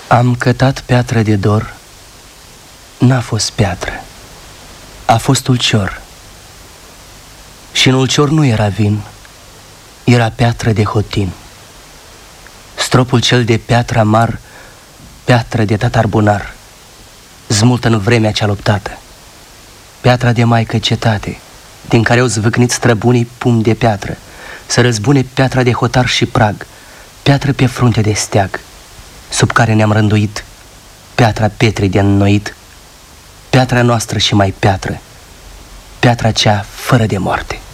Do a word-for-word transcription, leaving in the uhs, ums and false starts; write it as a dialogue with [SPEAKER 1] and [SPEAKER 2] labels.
[SPEAKER 1] Am cătat piatră de dor, n-a fost piatră, a fost ulcior. Și în ulcior nu era vin, era piatră de hotin. Stropul cel de piatră amar, piatră de tatar bunar, zmultă în vremea cea luptată. Piatra de maică cetate, din care au zvâcnit străbunii pumni de piatră, să răzbune piatra de hotar și prag, piatră pe frunte de steag, sub care ne-am rânduit, piatra Petrei de înnoit, piatra noastră și mai piatră, piatra cea fără de moarte.